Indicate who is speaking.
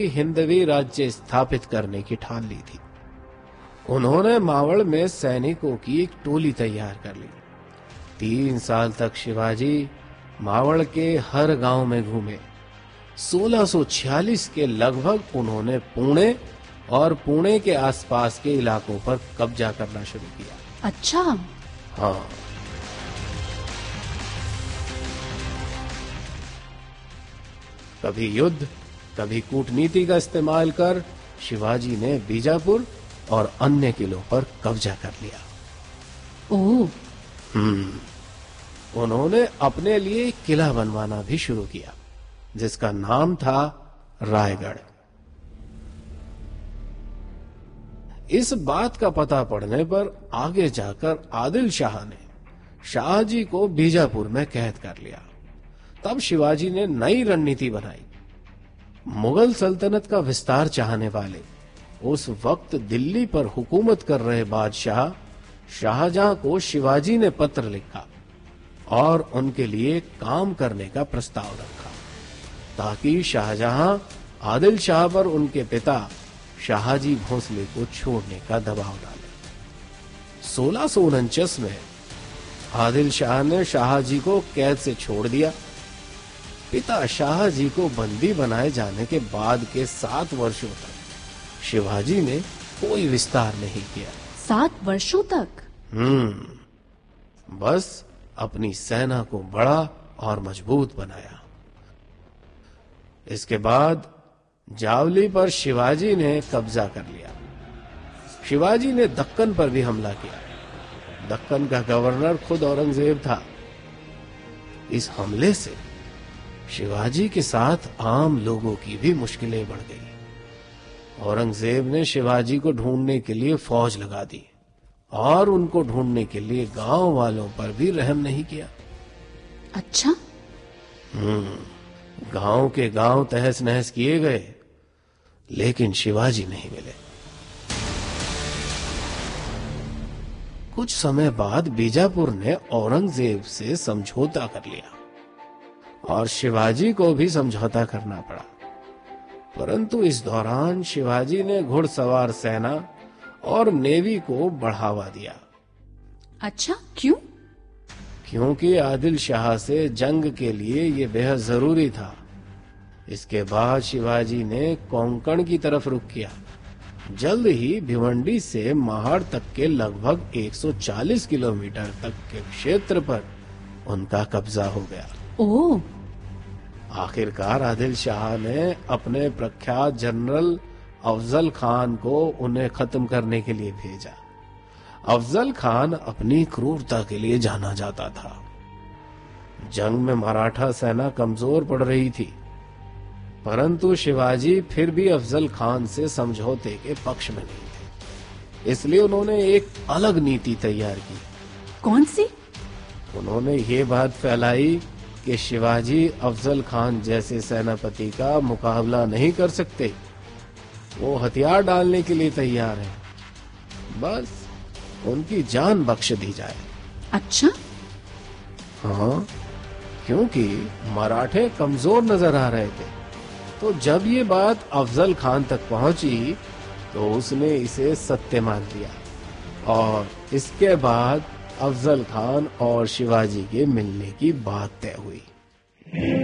Speaker 1: हिंदवी राज्य स्थापित करने की ठान ली थी। उन्होंने मावड़ में सैनिकों की एक टोली तैयार कर ली। 3 साल तक शिवाजी मावड़ के हर गांव में घूमे। 1646 के लगभग उन्होंने पुणे और पुणे के आसपास के इलाकों पर कब्जा करना शुरू किया।
Speaker 2: अच्छा।
Speaker 1: हाँ। कभी युद्ध, कभी कूटनीति का इस्तेमाल कर शिवाजी ने बीजापुर और अन्य किलों पर कब्जा कर लिया।
Speaker 2: ओह।
Speaker 1: उन्होंने अपने लिए एक किला बनवाना भी शुरू किया, जिसका नाम था रायगढ़। इस बात का पता पड़ने पर आगे जाकर आदिल शाह ने शाहजी को बीजापुर में कैद कर लिया। तब शिवाजी ने नई रणनीति बनाई। मुगल सल्तनत का विस्तार चाहने वाले उस वक्त दिल्ली पर हुकूमत कर रहे बादशाह शाहजहां को शिवाजी ने पत्र लिखा और उनके लिए काम करने का प्रस्ताव रखा, ताकि शाहजहां आदिल शाह पर उनके पिता शाहजी भोसले को छोड़ने का दबाव डाले। 1649 में आदिल शाह ने शाहजी को कैद से छोड़ दिया। पिता शाहजी को बंदी बनाए जाने के बाद के 7 वर्षों तक शिवाजी ने कोई विस्तार नहीं किया।
Speaker 2: 7 वर्षों तक?
Speaker 1: बस अपनी सेना को बड़ा और मजबूत बनाया। इसके बाद जावली पर शिवाजी ने कब्जा कर लिया। शिवाजी ने दक्कन पर भी हमला किया। दक्कन का गवर्नर खुद औरंगजेब था। इस हमले से शिवाजी के साथ आम लोगों की भी मुश्किलें बढ़ गई। औरंगजेब ने शिवाजी को ढूंढने के लिए फौज लगा दी और उनको ढूंढने के लिए गांव वालों पर भी रहम नहीं किया।
Speaker 2: अच्छा।
Speaker 1: गांव के गांव तहस नहस किए गए, लेकिन शिवाजी नहीं मिले। कुछ समय बाद बीजापुर ने औरंगजेब से समझौता कर लिया और शिवाजी को भी समझौता करना पड़ा। परंतु इस दौरान शिवाजी ने घुड़सवार सेना और नेवी को बढ़ावा दिया।
Speaker 2: अच्छा, क्यों?
Speaker 1: क्योंकि आदिल शाह से जंग के लिए यह बेहद जरूरी था। इसके बाद शिवाजी ने कोंकण की तरफ रुख किया। जल्द ही भिवंडी से महाड़ तक के लगभग 140 किलोमीटर तक के क्षेत्र पर उनका कब्जा हो गया।
Speaker 2: ओह।
Speaker 1: आखिरकार आदिल शाह ने अपने प्रख्यात जनरल अफजल खान को उन्हें खत्म करने के लिए भेजा। अफजल खान अपनी क्रूरता के लिए जाना जाता था। जंग में मराठा सेना कमजोर पड़ रही थी, परंतु शिवाजी फिर भी अफजल खान से समझौते के पक्ष में नहीं थे। इसलिए उन्होंने एक अलग नीति तैयार की।
Speaker 2: कौन सी?
Speaker 1: उन्होंने ये बात फैलाई कि शिवाजी अफजल खान जैसे सेनापति का मुकाबला नहीं कर सकते। वो हथियार डालने के लिए तैयार हैं, बस उनकी जान बख्श दी जाए।
Speaker 2: अच्छा।
Speaker 1: हाँ, क्योंकि मराठे कमजोर नजर आ रहे थे। तो जब ये बात अफजल खान तक पहुंची तो उसने इसे सत्य मान लिया और इसके बाद अफजल खान और शिवाजी के मिलने की बात तय हुई।